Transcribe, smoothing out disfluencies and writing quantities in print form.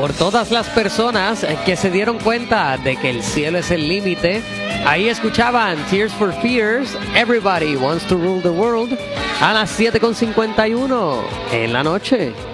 por todas las personas que se dieron cuenta de que el cielo es el límite. Ahí escuchaban Tears for Fears, Everybody Wants to Rule the World, a las 7:51 en la noche.